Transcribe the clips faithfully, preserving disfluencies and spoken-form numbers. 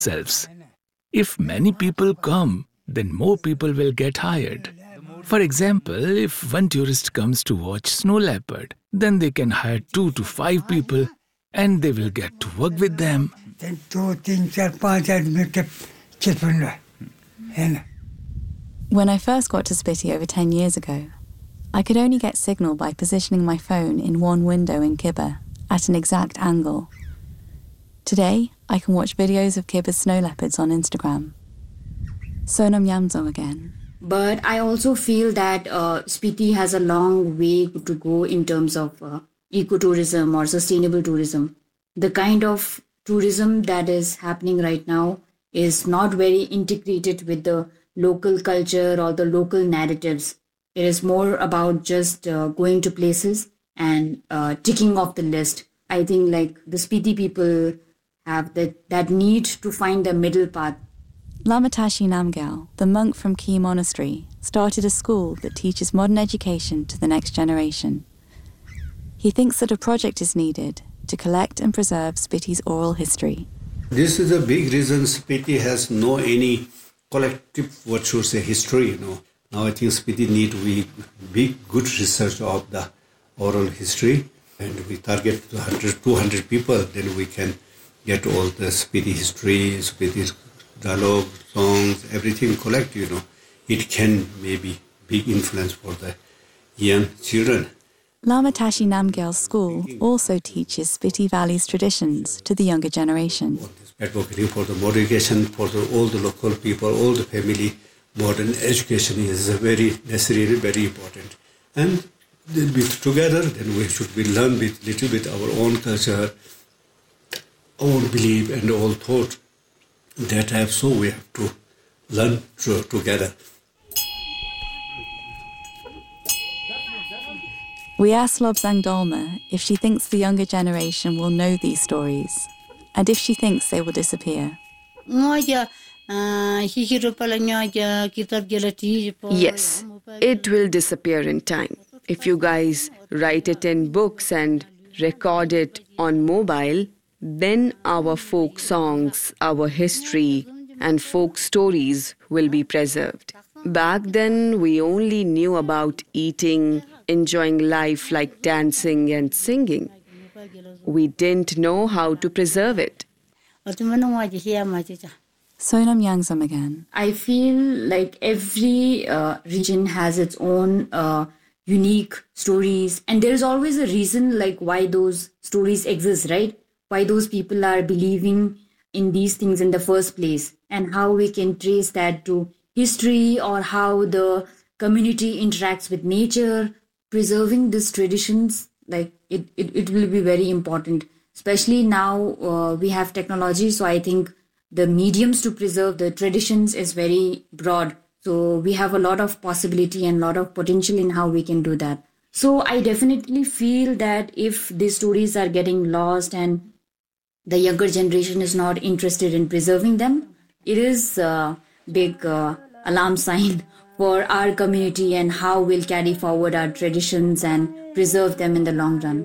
themselves. If many people come, then more people will get hired. For example, if one tourist comes to watch snow leopard, then they can hire two to five people and they will get to work with them. When I first got to Spiti over ten years ago, I could only get signal by positioning my phone in one window in Kibbe at an exact angle. Today, I can watch videos of Kibbe's snow leopards on Instagram. Sonam Yamzo again. But I also feel that uh, Spiti has a long way to go in terms of uh, ecotourism or sustainable tourism. The kind of tourism that is happening right now is not very integrated with the local culture or the local narratives. It is more about just uh, going to places and uh, ticking off the list. I think like the Spiti people have that, that need to find the middle path. Lama Tashi Namgyal, the monk from Key Monastery, started a school that teaches modern education to the next generation. He thinks that a project is needed to collect and preserve Spiti's oral history. This is a big reason Spiti has no any collective, what should say, history, you know. Now I think Spiti need we big, good research of the oral history, and we target one hundred, two hundred people, then we can get all the Spiti history, Spiti dialogue, songs, everything collect, you know. It can maybe big influence for the young children. Lama Tashi Namgyal's school also teaches Spiti Valley's traditions to the younger generation. Advocating for the modern education for the, all the local people, all the family, modern education is very necessary, very important. And then we together, then we should be learn with little bit our own culture, own belief and all thought. That have so we have to learn to, together. We asked Lobsang Dolma if she thinks the younger generation will know these stories, and if she thinks they will disappear. Yes, it will disappear in time. If you guys write it in books and record it on mobile, then our folk songs, our history and folk stories will be preserved. Back then, we only knew about eating, enjoying life like dancing and singing. We didn't know how to preserve it. Sonam Yangzam again. I feel like every uh, region has its own uh, unique stories, and there's always a reason like why those stories exist, right? Why those people are believing in these things in the first place, and how we can trace that to history or how the community interacts with nature. Preserving these traditions, like it, it, it will be very important, especially now uh, we have technology. So I think the mediums to preserve the traditions is very broad. So we have a lot of possibility and a lot of potential in how we can do that. So I definitely feel that if these stories are getting lost and the younger generation is not interested in preserving them, it is a big uh, alarm sign for our community and how we'll carry forward our traditions and preserve them in the long run.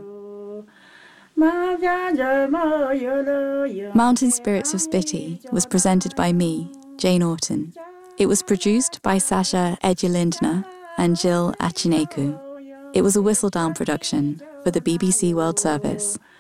Mountain Spirits of Spiti was presented by me, Jane Orton. It was produced by Sasha Edulindna and Jill Achineku. It was a Whistledown production for the B B C World Service.